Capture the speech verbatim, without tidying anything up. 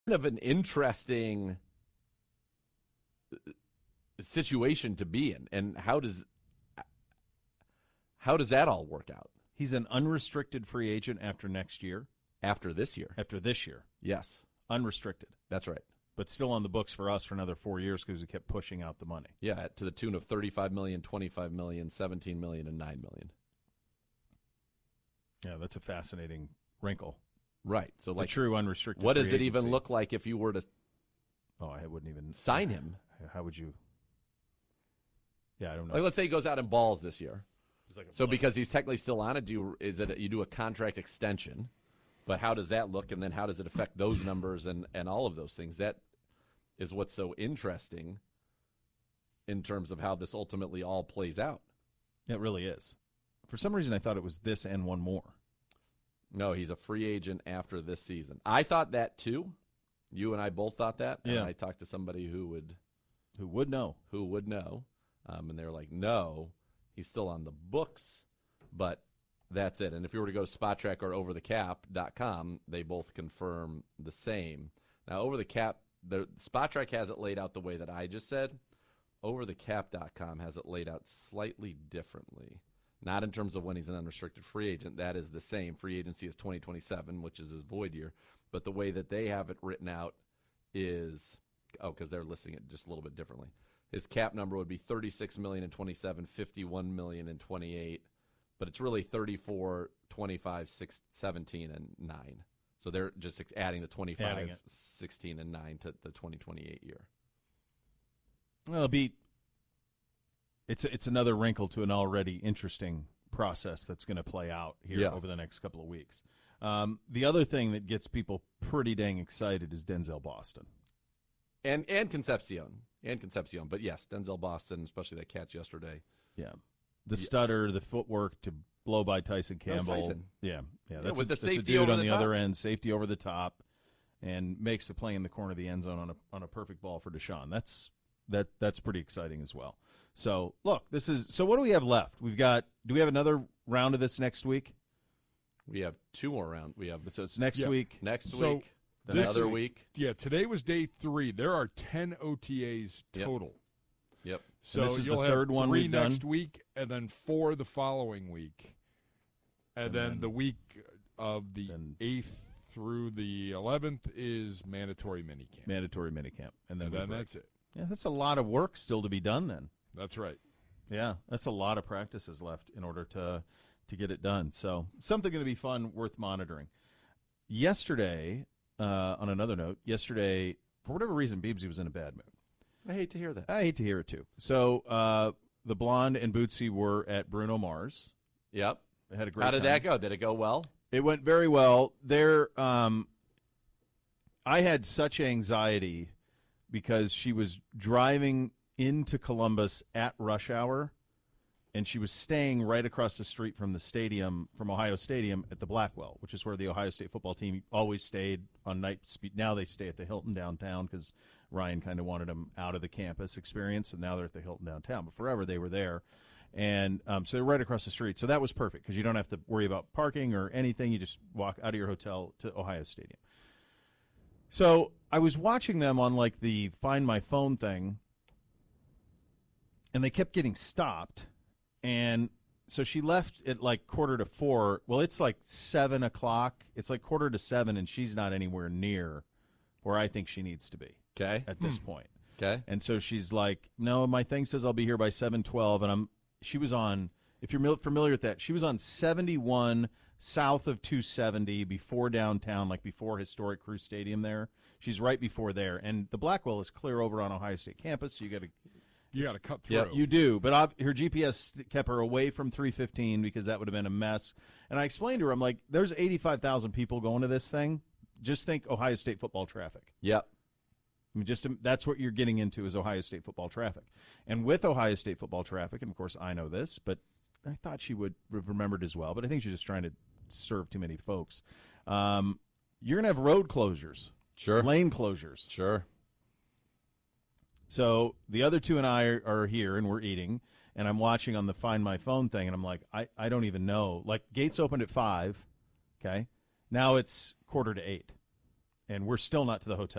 kind of an interesting situation to be in, and how does how does that all work out? He's an unrestricted free agent after next year. After this year. After this year. Yes. Unrestricted. That's right. But still on the books for us for another four years because we kept pushing out the money. Yeah, to the tune of thirty-five million dollars, twenty-five million dollars, seventeen million dollars, and nine million dollars. Yeah, that's a fascinating wrinkle. Right. So, like, the true unrestricted what free does it agency. even look like if you were to Oh, I wouldn't even sign him? How would you? Yeah, I don't know. Like, let's say he goes out in balls this year. Like so because he's technically still on it, do you, is it you do a contract extension? But how does that look, and then how does it affect those numbers and, and all of those things? That is what's so interesting in terms of how this ultimately all plays out. It really is. For some reason, I thought it was this and one more. No, he's a free agent after this season. I thought that too. You and I both thought that. Yeah. And I talked to somebody who would, who would know, who would know, um, and they were like, "No, he's still on the books, but that's it." And if you were to go to SpotTrack or over the cap dot com, they both confirm the same. Now, Over the Cap, the SpotTrack has it laid out the way that I just said. over the cap dot com has it laid out slightly differently. Not in terms of when he's an unrestricted free agent. That is the same. Free agency is twenty twenty-seven, which is his void year. But the way that they have it written out is, oh, because they're listing it just a little bit differently. His cap number would be thirty-six million dollars in twenty-seven, fifty-one million dollars in twenty-eight. But it's really thirty-four, twenty-five, six, seventeen, and nine. So they're just adding the twenty-five, sixteen, and nine to the twenty twenty-eight year. Well, it'll be it's it's another wrinkle to an already interesting process that's going to play out here yeah. over the next couple of weeks. Um, the other thing that gets people pretty dang excited is Denzel Boston. And and Concepcion. And Concepcion. But, yes, Denzel Boston, especially that catch yesterday. Yeah. The yes. stutter, the footwork to blow by Tyson Campbell. Tyson. Yeah, yeah. That's, yeah, with a, the that's safety a dude over on the, the top. other end, safety over the top, and makes the play in the corner of the end zone on a on a perfect ball for Deshaun. That's that that's pretty exciting as well. So, look, this is so what do we have left? We've got do we have another round of this next week? We have two more rounds. We have So it's next yeah. week. Next so week. Then another week. Yeah, today was day three. There are ten O T As total. Yep. yep. So this is you'll the have third one three we've next done? week, and then four the following week, and, And then, then- the week of the then- eighth through the eleventh is mandatory minicamp. Mandatory minicamp. And then, and we then break. that's it. Yeah, that's a lot of work still to be done then. That's right. Yeah, that's a lot of practices left in order to to get it done. So something going to be fun, worth monitoring. Yesterday, uh, on another note, yesterday, for whatever reason, Beebsy was in a bad mood. I hate to hear that. I hate to hear it, too. So uh, the Blonde and Bootsy were at Bruno Mars. Yep. They had a great How did time. that go? Did it go well? It went very well. There, um, I had such anxiety because she was driving into Columbus at rush hour, and she was staying right across the street from the stadium, from Ohio Stadium at the Blackwell, which is where the Ohio State football team always stayed on night speed. Now they stay at the Hilton downtown because Ryan kind of wanted them out of the campus experience, and now they're at the Hilton downtown. But forever they were there. And um, so they're right across the street. So that was perfect because you don't have to worry about parking or anything. You just walk out of your hotel to Ohio Stadium. So I was watching them on like the Find My Phone thing, and they kept getting stopped. And so she left at like quarter to four. Well, it's like seven o'clock. It's like quarter to seven, and she's not anywhere near where I think she needs to be. Okay. At this point. Okay. And so she's like, no, my thing says I'll be here by seven twelve. And I'm, she was on, if you're familiar with that, she was on seventy-one south of two seventy before downtown, like before historic Crew Stadium there. She's right before there. And the Blackwell is clear over on Ohio State campus. So you got to, You got to cut through. Yep. you do. But ob- her G P S kept her away from three fifteen because that would have been a mess. And I explained to her, I'm like, there's eighty-five thousand people going to this thing. Just think Ohio State football traffic. Yep. I mean, just that's what you're getting into is Ohio State football traffic. And with Ohio State football traffic, and of course I know this, but I thought she would have remembered as well, but I think she's just trying to serve too many folks. Um, you're going to have road closures. Sure. Lane closures. Sure. So the other two and I are, are here, and we're eating, and I'm watching on the Find My Phone thing, and I'm like, I, I don't even know. Like, gates opened at five, okay? Now it's quarter to eight. and we're still not to the hotel.